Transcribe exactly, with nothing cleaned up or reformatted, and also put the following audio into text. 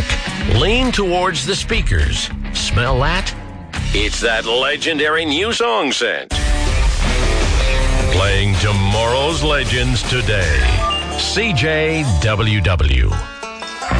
traffic, lean towards the speakers. Smell that? It's that legendary new song scent. Playing tomorrow's legends today. C J W W.